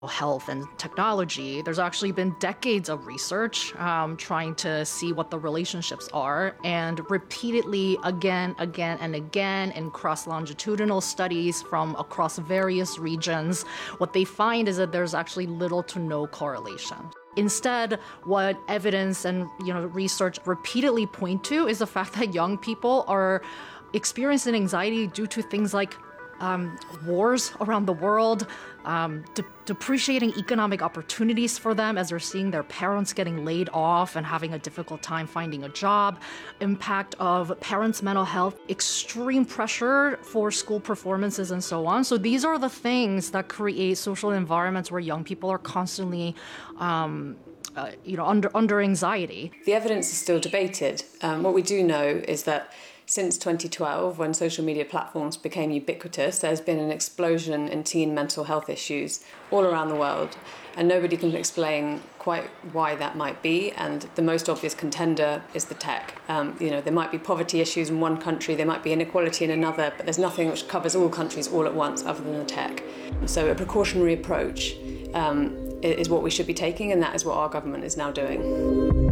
health and technology, there's actually been decades of research trying to see what the relationships are, and repeatedly, again and again, in cross-longitudinal studies from across various regions, what they find is that there's actually little to no correlation. Instead, what evidence and research repeatedly point to is the fact that young people are experiencing anxiety due to things like wars around the world, depreciating economic opportunities for them as they're seeing their parents getting laid off and having a difficult time finding a job, impact of parents' mental health, extreme pressure for school performances, and so on. So these are the things that create social environments where young people are constantly under anxiety. The evidence is still debated. What we do know is that since 2012, when social media platforms became ubiquitous, there's been an explosion in teen mental health issues all around the world, and nobody can explain quite why that might be, and the most obvious contender is the tech. There might be poverty issues in one country, there might be inequality in another, but there's nothing which covers all countries all at once other than the tech. So a precautionary approach is what we should be taking, and that is what our government is now doing.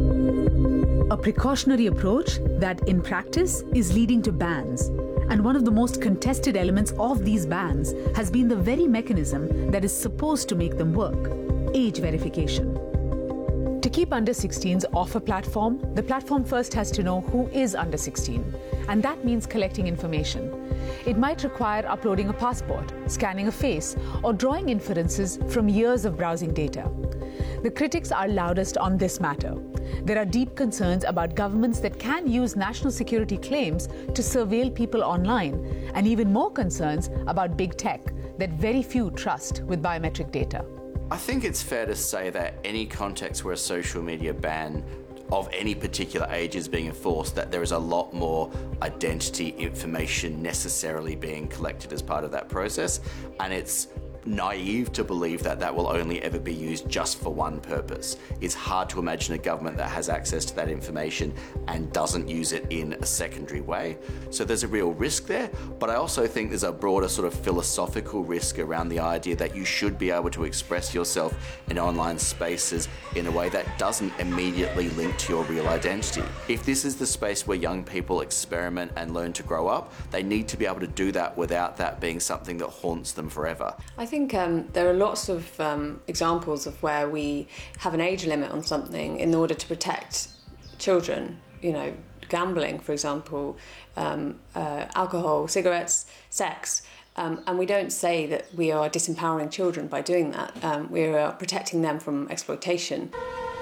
A precautionary approach that, in practice, is leading to bans. And one of the most contested elements of these bans has been the very mechanism that is supposed to make them work: age verification. To keep under 16s off a platform, the platform first has to know who is under 16, and that means collecting information. It might require uploading a passport, scanning a face, or drawing inferences from years of browsing data. The critics are loudest on this matter. There are deep concerns about governments that can use national security claims to surveil people online, and even more concerns about big tech that very few trust with biometric data. I think it's fair to say that any context where a social media ban of any particular age is being enforced, that there is a lot more identity information necessarily being collected as part of that process, and it's naive to believe that that will only ever be used just for one purpose. It's hard to imagine a government that has access to that information and doesn't use it in a secondary way. So there's a real risk there, but I also think there's a broader sort of philosophical risk around the idea that you should be able to express yourself in online spaces in a way that doesn't immediately link to your real identity. If this is the space where young people experiment and learn to grow up, they need to be able to do that without that being something that haunts them forever. I think there are lots of examples of where we have an age limit on something in order to protect children. Gambling, for example, alcohol, cigarettes, sex. And we don't say that we are disempowering children by doing that. We are protecting them from exploitation.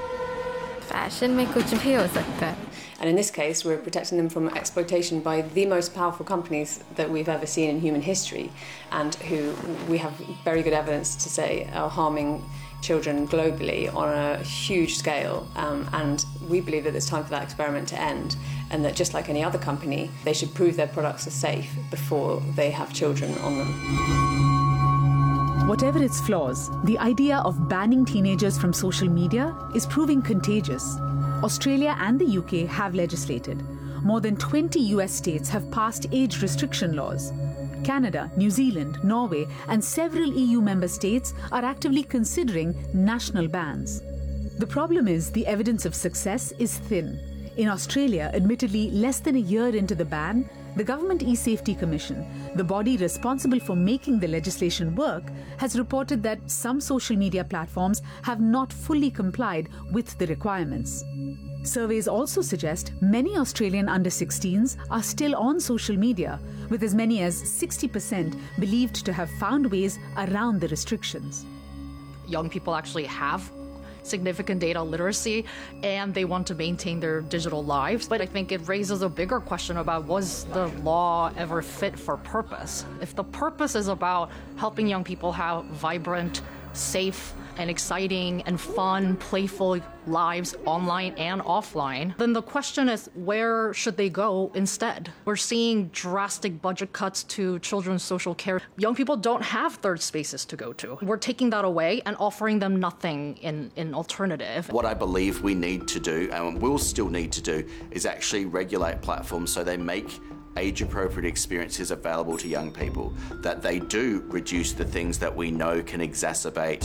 Fashion में कुछ भी हो सकता है. And in this case, we're protecting them from exploitation by the most powerful companies that we've ever seen in human history, and who we have very good evidence to say are harming children globally on a huge scale. And we believe that it's time for that experiment to end, and that just like any other company, they should prove their products are safe before they have children on them. Whatever its flaws, the idea of banning teenagers from social media is proving contagious. Australia and the UK have legislated. More than 20 US states have passed age restriction laws. Canada, New Zealand, Norway, and several EU member states are actively considering national bans. The problem is the evidence of success is thin. In Australia, admittedly less than a year into the ban, the Government E-Safety Commission, the body responsible for making the legislation work, has reported that some social media platforms have not fully complied with the requirements. Surveys also suggest many Australian under-16s are still on social media, with as many as 60% believed to have found ways around the restrictions. Young people actually have significant data literacy, and they want to maintain their digital lives. But I think it raises a bigger question about, was the law ever fit for purpose? If the purpose is about helping young people have vibrant, safe, and exciting and fun, playful lives online and offline, then the question is, where should they go instead? We're seeing drastic budget cuts to children's social care. Young people don't have third spaces to go to. We're taking that away and offering them nothing in alternative. What I believe we need to do, and will still need to do, is actually regulate platforms so they make age-appropriate experiences available to young people, that they do reduce the things that we know can exacerbate